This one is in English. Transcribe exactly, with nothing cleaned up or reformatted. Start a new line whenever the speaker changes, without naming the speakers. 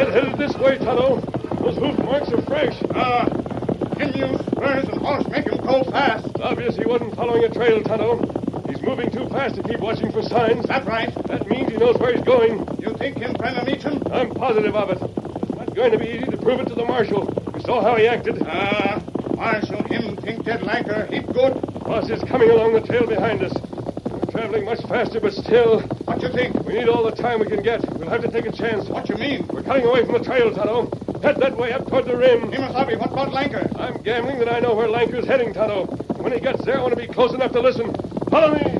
They're headed this way, Tonto. Those hoof marks are fresh.
Ah, uh, can you spurs and horse make him go fast?
It's obvious he wasn't following a trail, Tonto. He's moving too fast to keep watching for signs.
That's right.
That means he knows where he's going.
You think him trying to meet him?
I'm positive of it. It's not going to be easy to prove it to the marshal. We saw how he acted.
Ah, uh, Marshal him think that Lanker heap good.
Boss is coming along the trail behind us. We're traveling much faster, but still...
What you think?
We need all the time we can get. We'll have to take a chance.
What you mean?
We're cutting away from the trail, Tonto. Head that way up toward the rim.
Kimasabi, what about Lanker?
I'm gambling that I know where Lanker's heading, Tonto. When he gets there, I want to be close enough to listen. Follow me!